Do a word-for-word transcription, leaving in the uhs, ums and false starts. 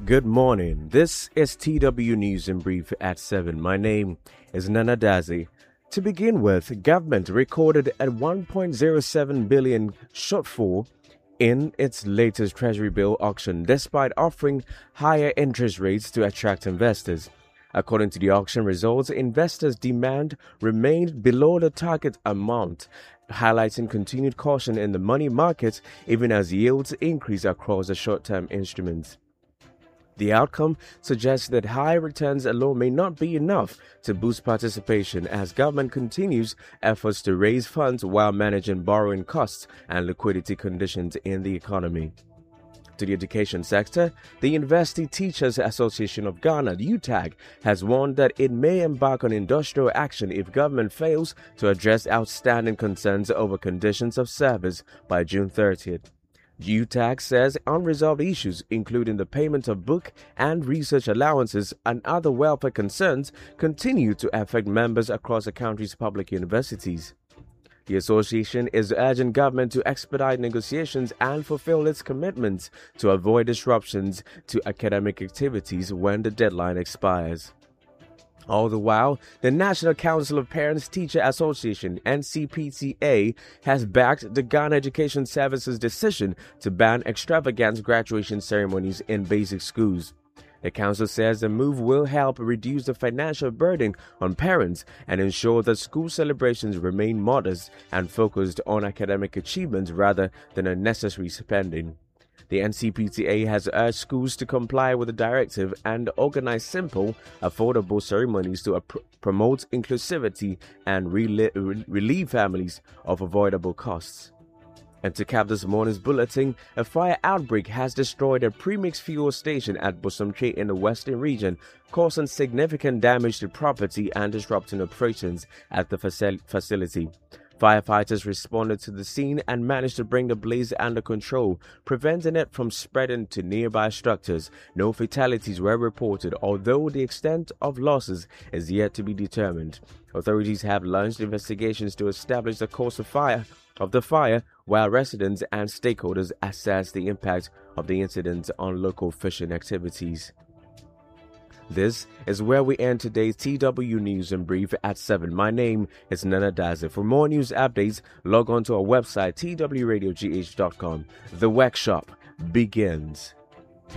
Good morning. This is T W News in Brief at seven. My name is Nana Dazi. To begin with, government recorded a one point zero seven billion shortfall in its latest Treasury bill auction, despite offering higher interest rates to attract investors. According to the auction results, investors' demand remained below the target amount, highlighting continued caution in the money market even as yields increase across the short-term instruments. The outcome suggests that high returns alone may not be enough to boost participation as government continues efforts to raise funds while managing borrowing costs and liquidity conditions in the economy. To the education sector, the University Teachers Association of Ghana, U T A G, has warned that it may embark on industrial action if government fails to address outstanding concerns over conditions of service by June thirtieth. U T A G says unresolved issues, including the payment of book and research allowances and other welfare concerns, continue to affect members across the country's public universities. The association is urging government to expedite negotiations and fulfill its commitments to avoid disruptions to academic activities when the deadline expires. All the while, the National Council of Parents Teacher Association, N C P T A, has backed the Ghana Education Services decision to ban extravagant graduation ceremonies in basic schools. The council says the move will help reduce the financial burden on parents and ensure that school celebrations remain modest and focused on academic achievements rather than unnecessary spending. The N C P T A has urged schools to comply with the directive and organize simple, affordable ceremonies to ap- promote inclusivity and rel- re- relieve families of avoidable costs. And to cap this morning's bulletin, a fire outbreak has destroyed a premix fuel station at Bosomtwe in the western region, causing significant damage to property and disrupting operations at the faci- facility. Firefighters responded to the scene and managed to bring the blaze under control, preventing it from spreading to nearby structures. No fatalities were reported, although the extent of losses is yet to be determined. Authorities have launched investigations to establish the cause of fire of the fire, while residents and stakeholders assess the impact of the incident on local fishing activities. This is where we end today's T W News in Brief at seven. My name is Nana Dazi. For more news updates, log on to our website, T W radio G H dot com. The workshop begins.